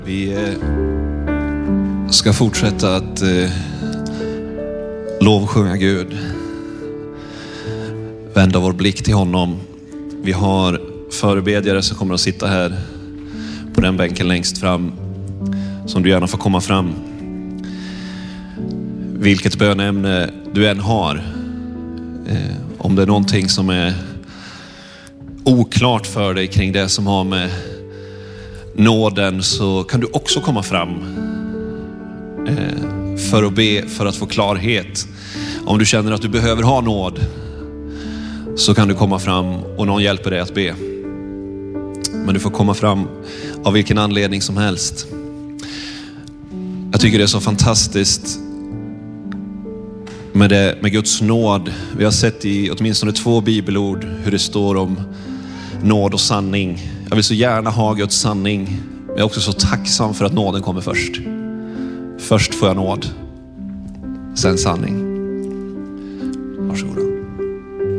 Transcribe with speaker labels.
Speaker 1: Vi ska fortsätta att lovsjunga Gud. Vända vår blick till honom. Vi har förebedjare som kommer att sitta här på den bänken längst fram, som du gärna får komma fram. Vilket bönämne du än har. Om det är någonting som är oklart för dig kring det som har med nåden, så kan du också komma fram för att be, för att få klarhet. Om du känner att du behöver ha nåd, så kan du komma fram och någon hjälper dig att be. Men du får komma fram av vilken anledning som helst. Jag tycker det är så fantastiskt med Guds nåd. Vi har sett i åtminstone 2 bibelord hur det står om nåd och sanning. Jag vill så gärna ha Guds sanning, men jag är också så tacksam för att nåden kommer först. Först får jag nåd, sen sanning.